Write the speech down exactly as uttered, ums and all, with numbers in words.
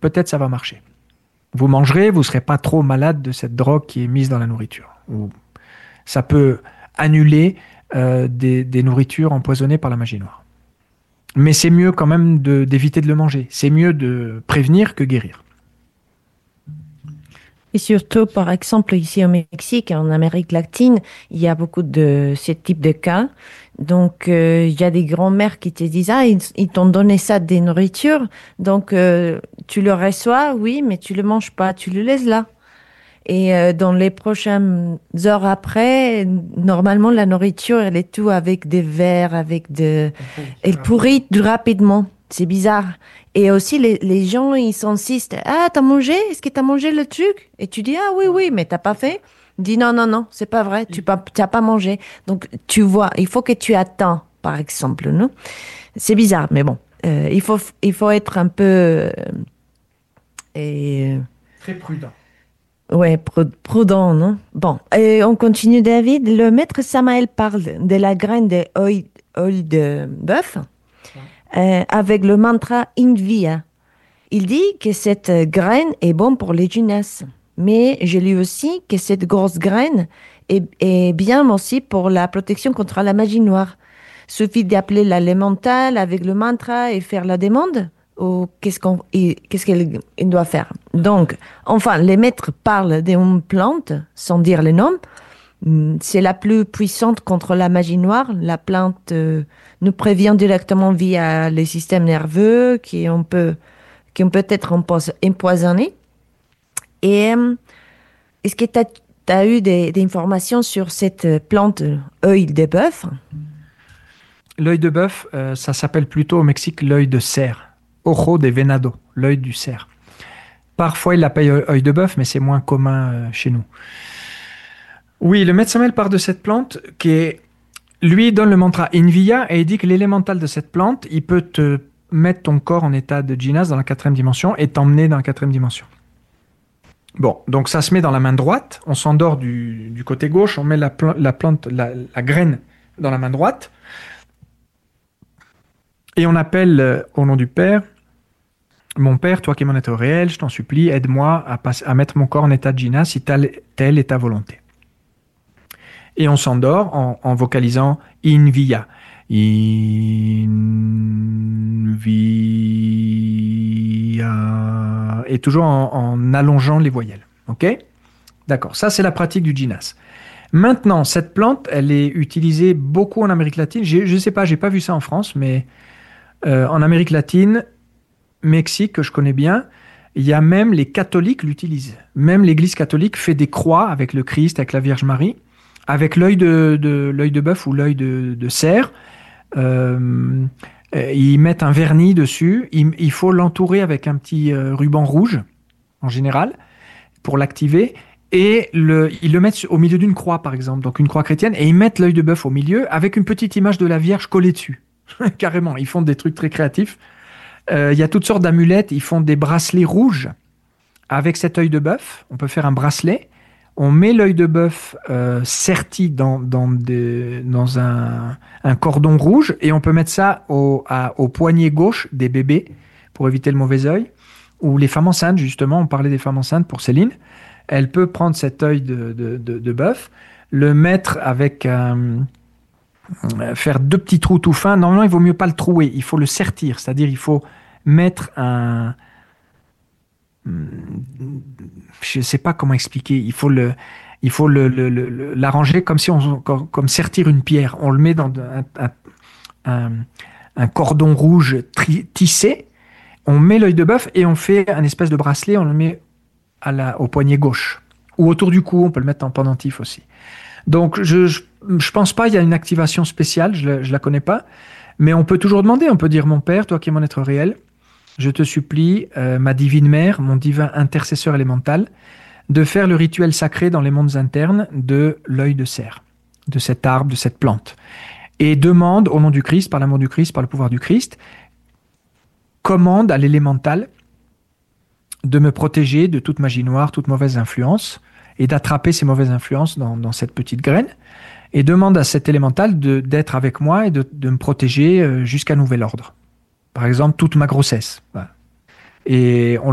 peut-être ça va marcher. Vous mangerez, vous ne serez pas trop malade de cette drogue qui est mise dans la nourriture. Ou ça peut annuler euh, des, des nourritures empoisonnées par la magie noire. Mais c'est mieux quand même de, d'éviter de le manger. C'est mieux de prévenir que guérir. Et surtout, par exemple, ici au Mexique, en Amérique latine, il y a beaucoup de ce type de cas. Donc, euh, il y a des grands-mères qui te disent, ah, ils, ils t'ont donné ça des nourritures. Donc, euh, tu le reçois, oui, mais tu le manges pas, tu le laisses là. Et euh, dans les prochaines heures après, normalement, la nourriture, elle est tout avec des vers, avec de... Elle pourrit rapidement. C'est bizarre. Et aussi, les, les gens, ils s'insistent. Ah, t'as mangé? Est-ce que t'as mangé le truc? Et tu dis, ah oui, oui, mais t'as pas fait? Il dit, non, non, non, c'est pas vrai. Tu pas, t'as pas mangé. Donc, tu vois, il faut que tu attends, par exemple, non? C'est bizarre, mais bon. Euh, il faut, il faut être un peu... euh, et, Très prudent. Ouais, pru- prudent, non? Bon, et on continue, David. Le maître Samael parle de la graine de œil, œil de bœuf euh, avec le mantra Invia. Il dit que cette graine est bonne pour les jeunesses, mais j'ai lu aussi que cette grosse graine est, est bien aussi pour la protection contre la magie noire. Suffit d'appeler l'élémental avec le mantra et faire la demande, ou qu'est-ce qu'on, et- qu'est-ce qu'elle il doit faire? Donc, enfin, les maîtres parlent d'une plante, sans dire le nom. Hum, C'est la plus puissante contre la magie noire. La plante euh, nous prévient directement via les systèmes nerveux qui on peut, qui ont peut être empos- empoisonnés. Et euh, est-ce que tu as eu des, des informations sur cette plante euh, œil de bœuf? L'œil de bœuf, euh, ça s'appelle plutôt au Mexique l'œil de cerf. Ojo de venado, l'œil du cerf. Parfois, il l'appelle œil œil de bœuf, mais c'est moins commun euh, chez nous. Oui, le maître Samuel part de cette plante qui est, lui donne le mantra Invia et il dit que l'élémental de cette plante, il peut te mettre ton corps en état de djinas dans la quatrième dimension et t'emmener dans la quatrième dimension. Bon, donc ça se met dans la main droite, on s'endort du, du côté gauche, on met la, pla- la plante, la, la graine dans la main droite et on appelle euh, au nom du Père, mon Père, toi qui es mon être réel, je t'en supplie, aide-moi à, passe- à mettre mon corps en état de djinas si telle, telle est ta volonté. Et on s'endort en, en vocalisant Invia. Invia. Et toujours en, en allongeant les voyelles. OK? D'accord. Ça, c'est la pratique du djinas. Maintenant, cette plante, elle est utilisée beaucoup en Amérique latine. J'ai- je ne sais pas, j'ai pas vu ça en France, mais euh, en Amérique latine, Mexique, que je connais bien, il y a même les catholiques l'utilisent. Même l'Église catholique fait des croix avec le Christ, avec la Vierge Marie, avec l'œil de, de, l'œil de bœuf ou l'œil de, de cerf. Euh, euh, ils mettent un vernis dessus. Il, il faut l'entourer avec un petit euh, ruban rouge, en général, pour l'activer. Et le, ils le mettent au milieu d'une croix, par exemple, donc une croix chrétienne, et ils mettent l'œil de bœuf au milieu avec une petite image de la Vierge collée dessus. Carrément, ils font des trucs très créatifs. Euh, Il y a toutes sortes d'amulettes. Ils font des bracelets rouges avec cet œil de bœuf. On peut faire un bracelet. On met l'œil de bœuf euh, serti dans, dans, des- dans un, un cordon rouge et on peut mettre ça au, à- au poignet gauche des bébés pour éviter le mauvais œil. Ou les femmes enceintes, justement, on parlait des femmes enceintes pour Céline. Elle peut prendre cet œil de, de, de, de bœuf, le mettre avec... euh, euh, faire deux petits trous tout fins. Normalement, il vaut mieux pas le trouer, il faut le sertir, c'est-à-dire il faut mettre un... Je ne sais pas comment expliquer, il faut le... Il faut le, le- le- le- l'arranger comme si on comme, comme sertir une pierre. On le met dans un, un- un- un cordon rouge tri- tissé. On met l'œil de bœuf et on fait un espèce de bracelet. On le met à la, au poignet gauche ou autour du cou. On peut le mettre en pendentif aussi. Donc, je, je, je pense pas, il y a une activation spéciale, je, le- je la connais pas, mais on peut toujours demander, on peut dire, mon Père, toi qui es mon être réel, je te supplie, euh, ma divine mère, mon divin intercesseur élémental, de faire le rituel sacré dans les mondes internes de l'œil de cerf, de cet arbre, de cette plante. Et demande, au nom du Christ, par l'amour du Christ, par le pouvoir du Christ, commande à l'élémental de me protéger de toute magie noire, toute mauvaise influence, et d'attraper ces mauvaises influences dans, dans cette petite graine, et demande à cet élémental de, d'être avec moi et de, de me protéger euh, jusqu'à nouvel ordre. Par exemple, toute ma grossesse. Voilà. Et on